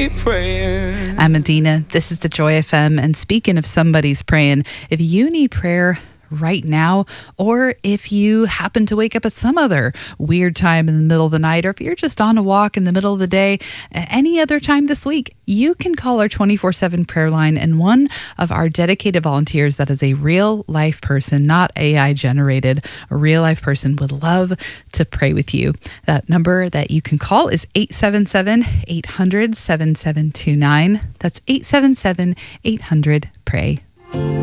praying. I'm Adina. This is the Joy FM. And speaking of somebody's praying, if you need prayer right now, or if you happen to wake up at some other weird time in the middle of the night, or if you're just on a walk in the middle of the day, any other time this week, you can call our 24/7 prayer line, and one of our dedicated volunteers that is a real life person, not AI generated, a real life person, would love to pray with you. That number that you can call is 877-800-7729. That's 877-800-PRAY.